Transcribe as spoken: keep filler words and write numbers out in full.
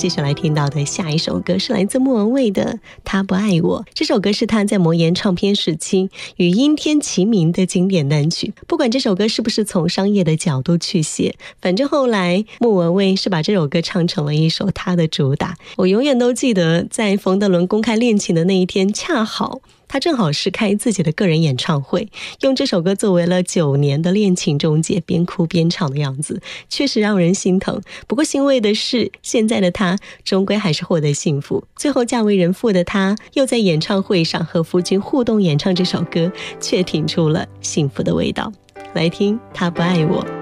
继续来听到的下一首歌是来自莫文蔚的《他不爱我》。这首歌是他在魔岩唱片时期与阴天齐名的经典单曲。不管这首歌是不是从商业的角度去写，反正后来莫文蔚是把这首歌唱成了一首他的主打。我永远都记得在冯德伦公开恋情的那一天，恰好他正好是开自己的个人演唱会，用这首歌作为了九年的恋情终结，边哭边唱的样子，确实让人心疼。不过欣慰的是，现在的他终归还是获得幸福。最后嫁为人妇的他，又在演唱会上和夫君互动演唱这首歌，却听出了幸福的味道。来听《他不爱我》。